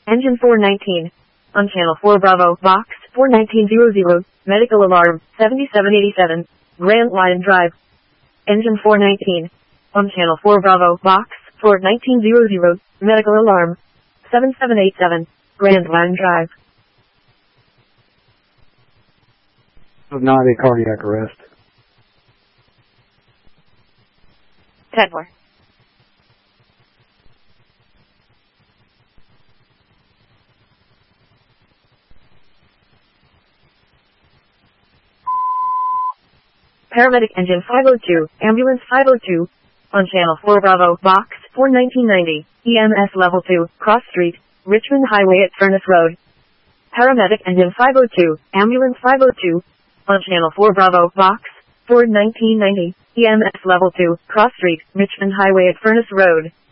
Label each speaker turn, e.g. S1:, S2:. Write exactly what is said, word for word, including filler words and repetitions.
S1: Engine four nineteen. On channel four Bravo, box four nineteen hundred, medical alarm seventy-seven eighty-seven, Grand Line Drive. Engine four nineteen. On channel four Bravo, box four nineteen hundred, medical alarm seven seven eight seven, Grand Line Drive.
S2: Not a cardiac arrest.
S1: ten four. Paramedic engine five oh two, ambulance five oh two, on channel four Bravo, box four nineteen ninety, E M S level two, Cross Street, Richmond Highway at Furnace Road. Paramedic engine five oh two, ambulance five oh two, on channel four Bravo, box four nineteen ninety, E M S level two, Cross Street, Richmond Highway at Furnace Road.